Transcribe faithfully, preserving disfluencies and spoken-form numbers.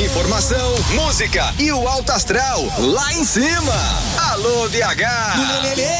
Informação, música e o alto astral lá em cima. Alô, B H!